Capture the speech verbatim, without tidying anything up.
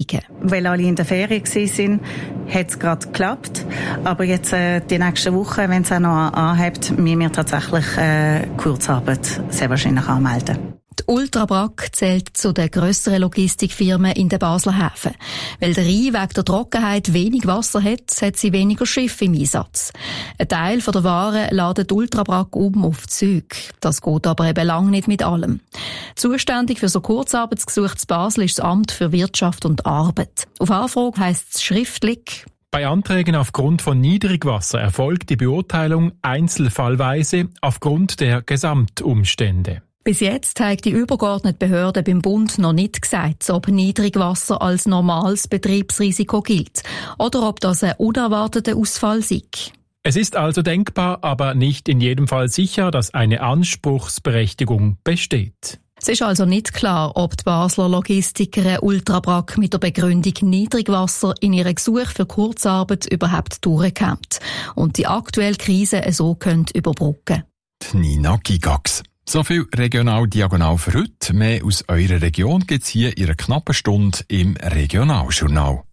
Bedingungen. Weil alle in der Ferien waren, hat es gerade geklappt. Aber jetzt äh, die nächsten Wochen, wenn es auch noch anhebt, müssen wir tatsächlich äh, Kurzarbeit sehr wahrscheinlich anmelden. Die Ultra Brag zählt zu den grösseren Logistikfirmen in den Basler Häfen. Weil der Rhein wegen der Trockenheit wenig Wasser hat, hat sie weniger Schiffe im Einsatz. Ein Teil der Waren ladet die Ultra Brag um auf Züge. Das geht aber eben lang nicht mit allem. Zuständig für so Kurzarbeitsgesuche zu Basel ist das Amt für Wirtschaft und Arbeit. Auf Anfrage heisst es schriftlich: Bei Anträgen aufgrund von Niedrigwasser erfolgt die Beurteilung einzelfallweise aufgrund der Gesamtumstände. Bis jetzt hat die übergeordnete Behörde beim Bund noch nicht gesagt, ob Niedrigwasser als normales Betriebsrisiko gilt oder ob das ein unerwarteter Ausfall sei. Es ist also denkbar, aber nicht in jedem Fall sicher, dass eine Anspruchsberechtigung besteht. Es ist also nicht klar, ob die Basler Logistiker Ultra Brag mit der Begründung Niedrigwasser in ihrem Gesuch für Kurzarbeit überhaupt durchkommt und die aktuelle Krise so könnt überbrücken. Nina Gigax. So viel Regional-Diagonal für heute. Mehr aus eurer Region gibt's hier in einer knappen Stunde im Regionaljournal.